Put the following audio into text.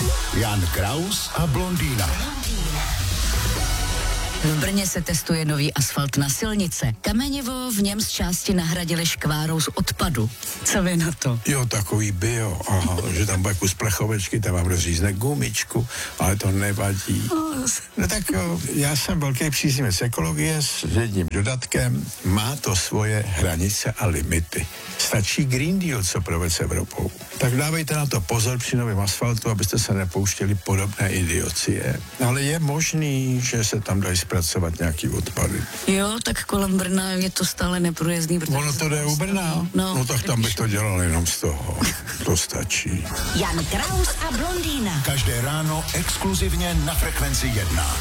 Jan Kraus a blondýna. V Brně se testuje nový asfalt na silnice. Kamenivo v něm z části nahradili škvárou z odpadu. Co vy na to? Jo, takový bio, aha, že tam bude kus plechovečky, tam vám rozřízne gumičku, ale to nevadí. No tak jo, já jsem velký příznivec ekologie s jedním dodatkem, má to svoje hranice a limity. Stačí Green Deal, co proved s Evropou. Tak dávejte na to pozor při novém asfaltu, abyste se nepouštěli podobné idiocie. Ale je možný, že se tam dají zpracovat nějaký odpady. Jo, tak kolem Brna je to stále neprůjezdný. Ono to jde u Brna? No tak tam bych to dělal jenom z toho. To stačí. Jan Kraus a blondýna. Každé ráno exkluzivně na Frekvenci 1.